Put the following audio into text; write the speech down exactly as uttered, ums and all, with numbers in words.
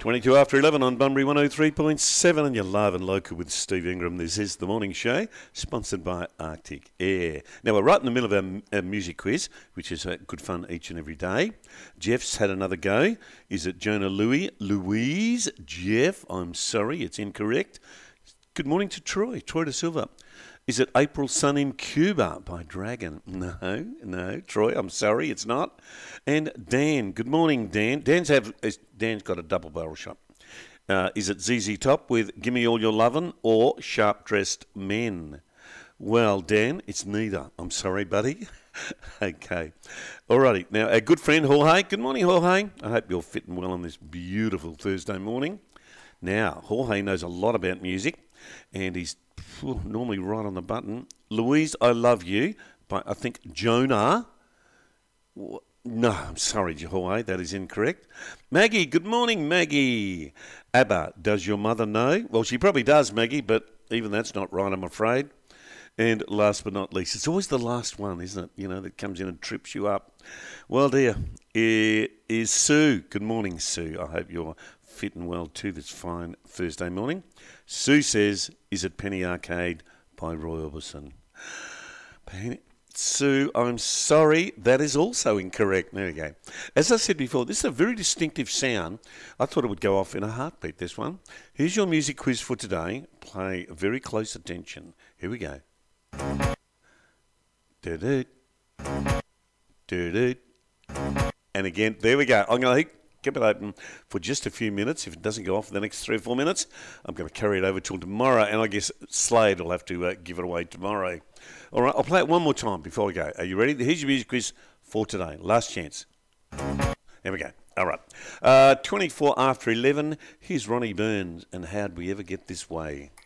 twenty-two after eleven on Bunbury one oh three point seven, and you're live and local with Steve Ingram. This is The Morning Show, sponsored by Arctic Air. Now, we're right in the middle of our, our music quiz, which is uh, good fun each and every day. Jeff's had another go. Is it Jonah Louis? Louise? Jeff? I'm sorry, it's incorrect. Good morning to Troy. Troy de Silva. Is it April Sun in Cuba by Dragon? No, no. Troy, I'm sorry, it's not. And Dan, good morning, Dan. Dan's have Dan's got a double barrel shot. Uh, is it Z Z Top with Gimme All Your Lovin' or Sharp Dressed Men? Well, Dan, it's neither. I'm sorry, buddy. Okay. Alrighty. Now, our good friend Jorge. Good morning, Jorge. I hope you're fitting well on this beautiful Thursday morning. Now, Jorge knows a lot about music, and he's normally right on the button. Louise, I Love You by, I think, Jonah. No, I'm sorry, Jorge, that is incorrect. Maggie, good morning, Maggie. ABBA, Does Your Mother Know? Well, she probably does, Maggie, but even that's not right, I'm afraid. And last but not least, it's always the last one, isn't it? You know, that comes in and trips you up. Well, dear, it is Sue. Good morning, Sue. I hope you're fitting well too this fine Thursday morning. Sue says, is it Penny Arcade by Roy Orbison? Penny... Sue, I'm sorry, that is also incorrect. There we go. As I said before, this is a very distinctive sound. I thought it would go off in a heartbeat, this one. Here's your music quiz for today. Pay very close attention. Here we go. Do-do. Do-do. And again, there we go. I'm going to keep it open for just a few minutes. If it doesn't go off in the next three or four minutes, I'm going to carry it over till tomorrow, and I guess Slade will have to uh, give it away tomorrow. All right, I'll play it one more time before we go. Are you ready? Here's your music quiz for today. Last chance. There we go. All right. Uh, twenty-four after eleven, here's Ronnie Burns, and How'd We Ever Get This Way?